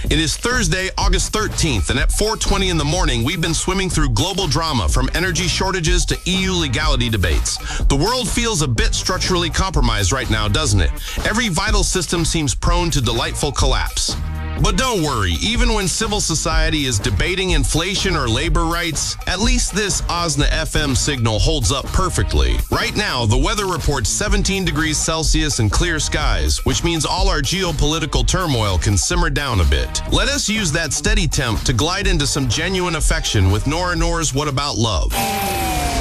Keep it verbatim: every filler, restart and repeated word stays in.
It is Thursday, August thirteenth, and at four twenty in the morning, we've been swimming through global drama from energy shortages to E U legality debates. The world feels a bit structurally compromised right now, doesn't it? Every vital system seems prone to delightful collapse. But don't worry, even when civil society is debating inflation or labor rights, at least this Osna F M signal holds up perfectly. Right now, the weather reports seventeen degrees Celsius and clear skies, which means all our geopolitical turmoil can simmer down a bit. Let us use that steady temp to glide into some genuine affection with Nora Noor's What About Love?